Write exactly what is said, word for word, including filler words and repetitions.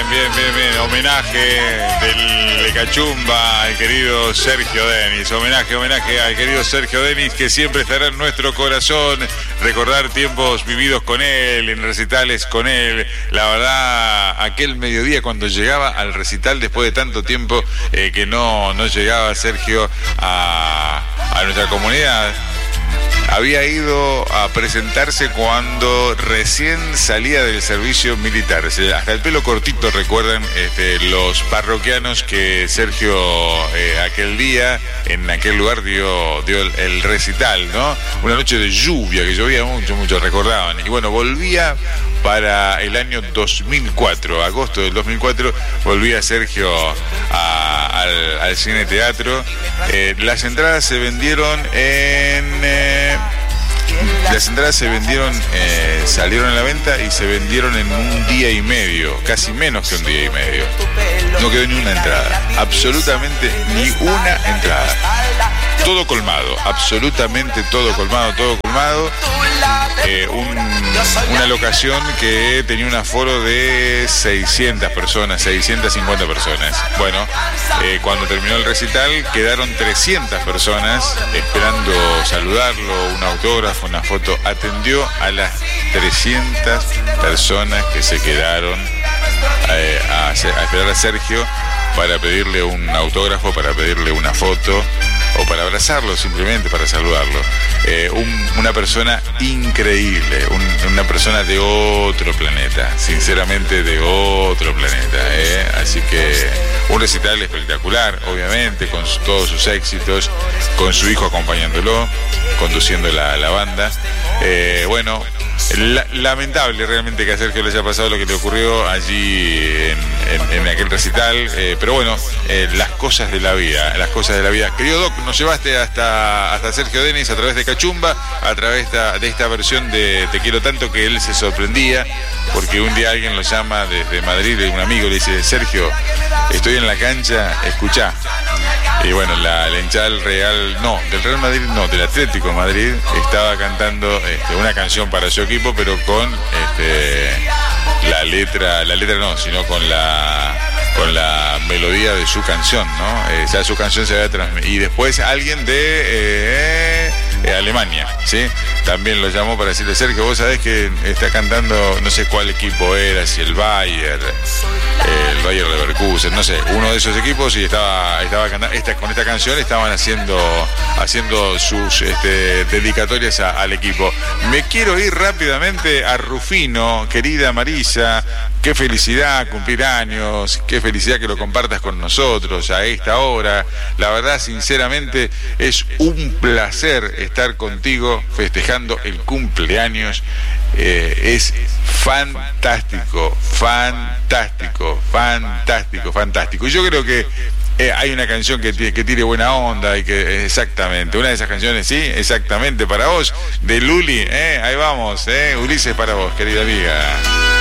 Bien, bien, bien, bien. Homenaje del de Cachumba al querido Sergio Denis. Homenaje, homenaje al querido Sergio Denis, que siempre estará en nuestro corazón. Recordar tiempos vividos con él, en recitales con él. La verdad, aquel mediodía cuando llegaba al recital después de tanto tiempo eh, que no, no llegaba Sergio a, a nuestra comunidad. Había ido a presentarse cuando recién salía del servicio militar. Hasta el pelo cortito, recuerdan este, los parroquianos que Sergio eh, aquel día, en aquel lugar, dio, dio el, el recital, ¿no? Una noche de lluvia, que llovía mucho, mucho, recordaban. Y bueno, volvía para el año dos mil cuatro, agosto del dos mil cuatro, volvía Sergio a, al, al cine teatro. Eh, las entradas se vendieron en... Eh, las entradas se vendieron, eh, salieron a la venta y se vendieron en un día y medio, casi menos que un día y medio. No quedó ni una entrada, absolutamente ni una entrada. Todo colmado, absolutamente todo colmado, todo colmado. Eh, un, una locación que tenía un aforo de seiscientas personas, seiscientas cincuenta personas. Bueno, eh, cuando terminó el recital quedaron trescientas personas esperando saludarlo, un autógrafo, una foto. Atendió a las trescientas personas que se quedaron eh, a, a esperar a Sergio para pedirle un autógrafo, para pedirle una foto o para abrazarlo, simplemente para saludarlo. Eh, un, una persona increíble, un, una persona de otro planeta, sinceramente de otro planeta. Eh. Así que un recital espectacular, obviamente, con su, todos sus éxitos, con su hijo acompañándolo, conduciendo la, la banda. Eh, bueno, la, lamentable realmente que a Sergio le haya pasado lo que le ocurrió allí en, en, en aquel recital, eh, pero bueno, eh, las cosas de la vida, las cosas de la vida. Querido Doc, nos llevaste hasta, hasta Sergio Denis a través de Cachumba, a través de esta, de esta versión de Te quiero tanto, que él se sorprendía, porque un día alguien lo llama desde Madrid, un amigo le dice: Sergio, estoy en la cancha, escuchá. Y bueno, la, la hinchada del Real, no, del Real Madrid, no, del Atlético de Madrid, estaba cantando este, una canción para su equipo, pero con este, la letra, la letra no, sino con la con la melodía de su canción, ¿no? Eh, ya su canción se había transmitido. Y después alguien de eh, eh, Alemania, ¿sí? También lo llamó para decirle: Sergio, vos sabés que está cantando, no sé cuál equipo era, si el Bayern, eh, el Bayern Leverkusen, no sé, uno de esos equipos, y estaba, estaba cantando, esta, con esta canción estaban haciendo, haciendo sus este, dedicatorias a, al equipo. Me quiero ir rápidamente a Rufino, querida Marisa. Qué felicidad cumplir años, qué felicidad que lo compartas con nosotros a esta hora. La verdad, sinceramente, es un placer estar contigo festejando el cumpleaños. Eh, es fantástico, fantástico, fantástico, fantástico. Y yo creo que Eh, hay una canción que, que tire buena onda y que exactamente, una de esas canciones, sí, exactamente para vos, de Luli, eh, ahí vamos, eh, Ulises para vos, querida amiga.